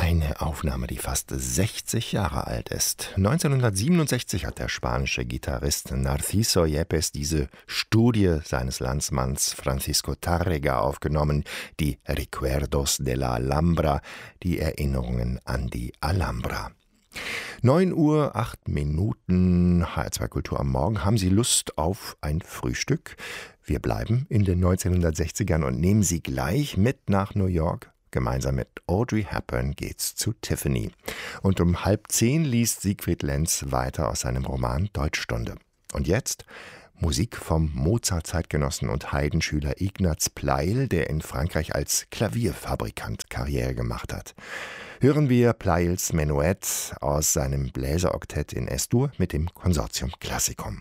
Eine Aufnahme, die fast 60 Jahre alt ist. 1967 hat der spanische Gitarrist Narciso Yepes diese Studie seines Landsmanns Francisco Tárrega aufgenommen, die Recuerdos de la Alhambra, die Erinnerungen an die Alhambra. 9:08 HR2 Kultur am Morgen. Haben Sie Lust auf ein Frühstück? Wir bleiben in den 1960ern und nehmen Sie gleich mit nach New York. Gemeinsam mit Audrey Hepburn geht's zu Tiffany. Und um 9:30 liest Siegfried Lenz weiter aus seinem Roman Deutschstunde. Und jetzt Musik vom Mozart-Zeitgenossen und Haydn-Schüler Ignaz Pleil, der in Frankreich als Klavierfabrikant Karriere gemacht hat. Hören wir Pleils Menuett aus seinem Bläseroktett in S-Dur mit dem Consortium Classicum.